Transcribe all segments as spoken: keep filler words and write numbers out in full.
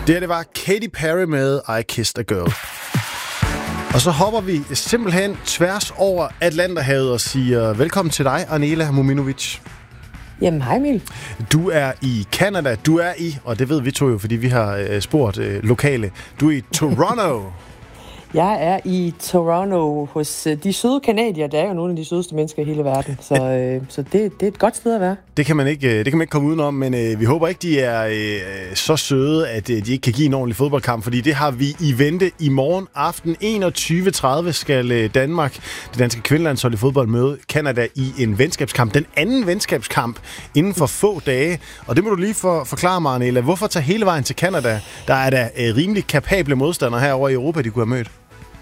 Det, det var Katy Perry med I Kissed a Girl. Og så hopper vi simpelthen tværs over Atlanterhavet og siger velkommen til dig, Arnela Mominovic. Jamen, hej Emil. Du er i Canada. Du er i, og det ved vi to jo, fordi vi har spurgt øh, lokale. Du er i Toronto. Jeg er i Toronto hos de søde canadier. Der er jo nogle af de sødeste mennesker i hele verden. Så, øh, så det, det er et godt sted at være. Det kan man ikke, det kan man ikke komme udenom, men øh, vi håber ikke, de er øh, så søde, at øh, de ikke kan give en ordentlig fodboldkamp, fordi det har vi i vente i morgen aften. enogtyve tredive skal øh, Danmark, det danske kvindelandshold i fodbold, møde Canada i en venskabskamp. Den anden venskabskamp inden for få dage. Og det må du lige for, forklare mig, Arnela. Hvorfor tage hele vejen til Canada? Der er da øh, rimelig kapable modstandere herovre i Europa, de kunne have mødt.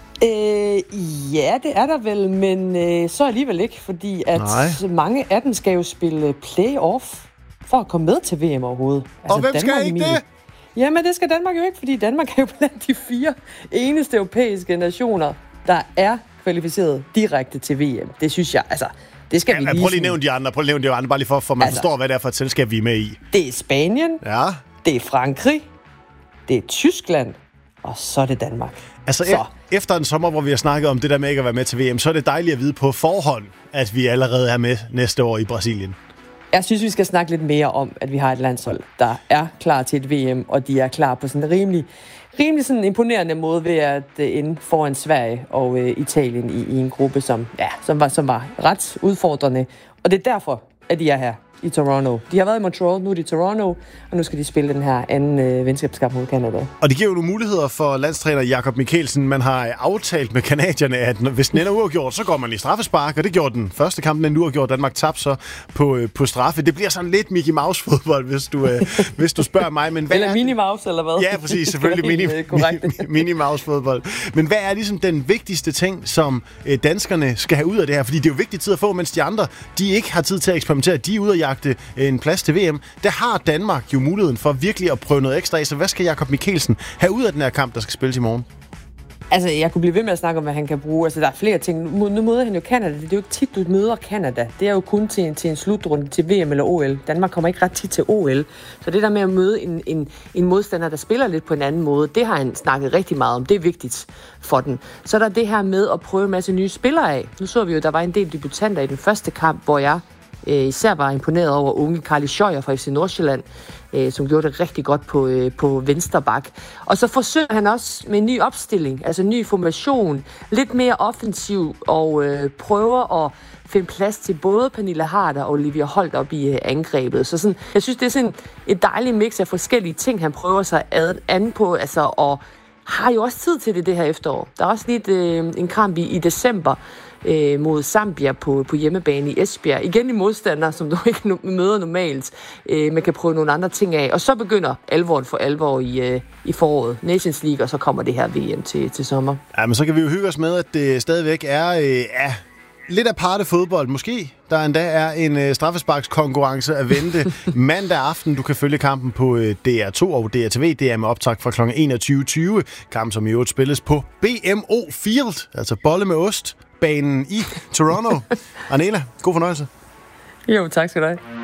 Øh, ja, det er der vel, men øh, så alligevel ikke, fordi at Nej. mange af dem skal jo spille play-off for at komme med til V M overhovedet. Altså, og hvem Danmark skal ikke det? Jamen, det skal Danmark jo ikke, fordi Danmark er jo blandt de fire eneste europæiske nationer, der er kvalificeret direkte til V M. Det synes jeg, altså, det skal ja, vi lige... Prøv lige at nævne de andre, prøv lige at nævne de andre, bare lige for, for man altså, forstår, hvad det er for et selskab, vi er med i. Det er Spanien, ja. det er Frankrig, det er Tyskland, og så er det Danmark. Altså så. E- efter en sommer, hvor vi har snakket om det der med ikke at være med til V M, så er det dejligt at vide på forhånd, at vi allerede er med næste år i Brasilien. Jeg synes, vi skal snakke lidt mere om, at vi har et landshold, der er klar til et V M, og de er klar på sådan en rimelig, rimelig sådan imponerende måde ved at ende foran Sverige og øh, Italien i, i en gruppe, som, ja, som, var, som var ret udfordrende. Og det er derfor, at de er her i Toronto. De har været i Montreal, nu er de i Toronto, og nu skal de spille den her anden øh, venskabskamp mod Canada. Og det giver jo nogle muligheder for landstræner Jakob Mikkelsen. Man har aftalt med canadierne, at hvis den ender uafgjort, så går man i straffespark, og det gjorde den første kamp, den uafgjort. Danmark tabte så på, øh, på straffe. Det bliver sådan lidt Mickey Mouse-fodbold, hvis du, øh, hvis du spørger mig. Men eller Minnie Mouse, eller hvad? Ja, præcis. Selvfølgelig Minnie, Minnie Mouse-fodbold. Men hvad er ligesom den vigtigste ting, som øh, danskerne skal have ud af det her? Fordi det er jo vigtig tid at få, mens de andre, de ikke har tid til at eksperimentere. De er ude og jagte en plads til V M. Der har Danmark jo muligheden for virkelig at prøve noget ekstra af. Så hvad skal Jakob Mikkelsen have ud af den her kamp, der skal spilles i morgen? Altså, jeg kunne blive ved med at snakke om, hvad han kan bruge. Altså, der er flere ting. Nu møder han jo Canada. Det er jo ikke tit, du møder Canada. Det er jo kun til en, til en slutrunde til V M eller O L. Danmark kommer ikke ret tit til O L. Så det der med at møde en, en, en modstander, der spiller lidt på en anden måde, det har han snakket rigtig meget om. Det er vigtigt for den. Så er der det her med at prøve en masse nye spillere af. Nu så vi jo, der var en del debutanter i den første kamp, hvor jeg Øh, især var imponeret over unge Carly Scheuer fra F C Nordsjælland, øh, som gjorde det rigtig godt på, øh, på venstre bak. Og så forsøger han også med en ny opstilling, altså en ny formation, lidt mere offensiv, og øh, prøver at finde plads til både Pernille Harder og Olivia Holt op i øh, angrebet. Så sådan, jeg synes, det er sådan et dejligt mix af forskellige ting, han prøver sig ad, an på, altså, og har jo også tid til det det her efterår. Der er også lidt øh, en kamp i, i december, Øh, mod Zambia på, på hjemmebane i Esbjerg. Igen i modstander, som du ikke no- møder normalt. Øh, man kan prøve nogle andre ting af. Og så begynder alvoren for alvor i, øh, i foråret. Nations League, og så kommer det her V M til, til sommer. Ja, men så kan vi jo hygge os med, at det stadigvæk er øh, ja, lidt aparte fodbold. Måske der endda er en øh, straffesparkskonkurrence at vente mandag aften. Du kan følge kampen på øh, D R to og D R T V. Det er med optakt fra klokken enogtyve tyve. Kampen, som i øvrigt spilles på B M O Field, altså bolle med ost. Banen i Toronto. Arnela, god fornøjelse. Jo, tak skal du have.